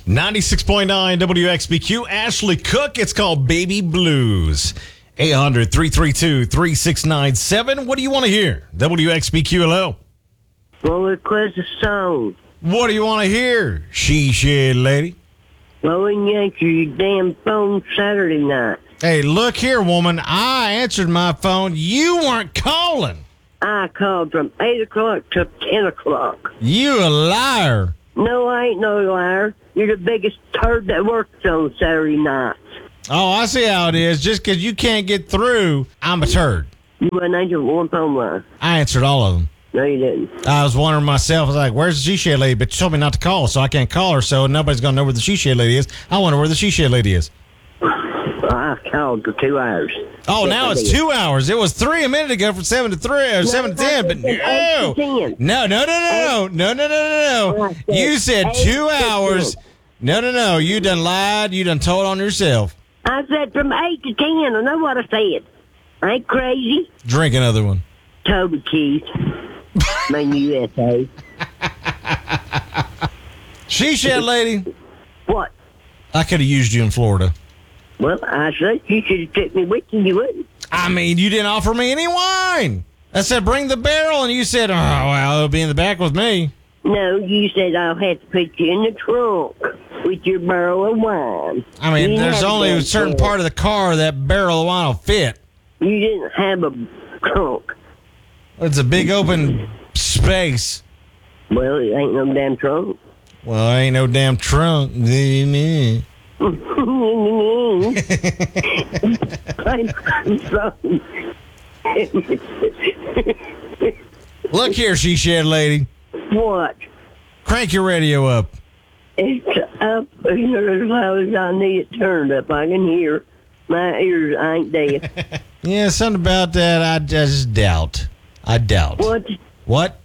96.9 WXBQ. Ashley Cook. It's called Baby Blues. 800-332-3697. What do you want to hear? WXBQ, hello. Well, request a song. What do you want to hear? She shed lady. Well, when you answer your damn phone Saturday night. Hey, look here, woman. I answered my phone. You weren't calling. I called from 8 o'clock to 10 o'clock. You a liar. No, I ain't no liar. You're the biggest turd that works on Saturday nights. Oh, I see how it is. Just because you can't get through, I'm a turd. You wouldn't answer one phone line. I answered all of them. No, you didn't. I was wondering myself, I was like, where's the she shed lady? But you told me not to call, so I can't call her, so nobody's going to know where the she shed lady is. I wonder where the she shed lady is. I called for 2 hours. Oh, Yes, now I it's did. 2 hours. It was 3 a minute ago from 7 to 3 or 7 to 10, but no. I said No. You said 2 hours. No. You done lied. You done told on yourself. I said from 8 to 10. I know what I said. I ain't crazy. Drink another one. Toby Keith. Man, USA. She shed lady. What? I could have used you in Florida. Well, I said you should have took me with you. You wouldn't. I mean, you didn't offer me any wine. I said, bring the barrel, and you said, oh, well, it'll be in the back with me. No, you said I'll have to put you in the trunk with your barrel of wine. I mean, You there's had only a that certain there. part of the car that barrel of wine will fit. You didn't have a trunk. It's a big open space. Well, it ain't no damn trunk. Well, ain't no damn trunk. I'm sorry. Look here, she shed lady. What? Crank your radio up. It's up as loud as I need it turned up. I can hear. My ears ain't deaf. Yeah, something about that I just doubt. I doubt. What? What?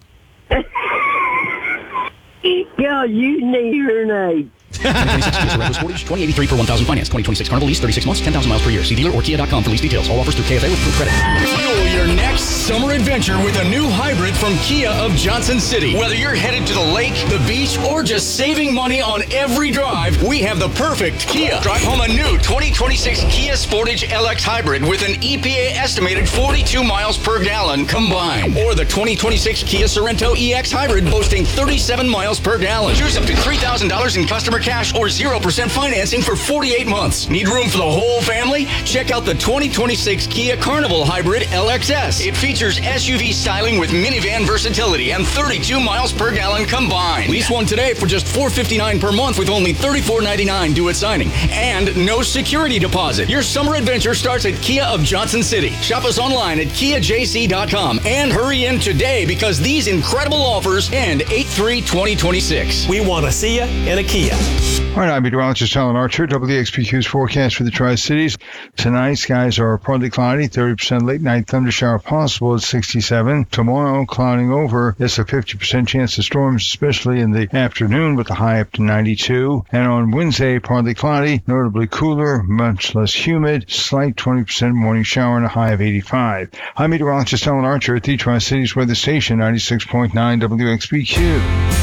God, you need hearing aids. 2026 Kia Sorento Sportage, 2083 for 1,000 finance. 2026 Carnival lease, 36 months, 10,000 miles per year. See dealer or kia.com for lease details. All offers through KFA with full credit. Fuel your next summer adventure with a new hybrid from Kia of Johnson City. Whether you're headed to the lake, the beach, or just saving money on every drive, we have the perfect Kia. Drive home a new 2026 Kia Sportage LX Hybrid with an EPA estimated 42 miles per gallon combined. Or the 2026 Kia Sorento EX Hybrid boasting 37 miles per gallon. Choose up to $3,000 in customer cash or 0% financing for 48 months. Need room for the whole family? Check out the 2026 Kia Carnival Hybrid LXS. It features SUV styling with minivan versatility and 32 miles per gallon combined. Lease one today for just $459 per month with only $34.99 due at signing and no security deposit. Your summer adventure starts at Kia of Johnson City. Shop us online at KiaJC.com and hurry in today because these incredible offers end 8/3/2026. We want to see you in a Kia. All right, I'm meteorologist Alan Archer. WXBQ's forecast for the Tri-Cities. Tonight, skies are partly cloudy, 30% late night thundershower possible at 67. Tomorrow, clouding over. It's a 50% chance of storms, especially in the afternoon, with the high up to 92. And on Wednesday, partly cloudy, notably cooler, much less humid, slight 20% morning shower and a high of 85. I'm meteorologist Alan Archer at the Tri-Cities Weather Station, 96.9 WXBQ.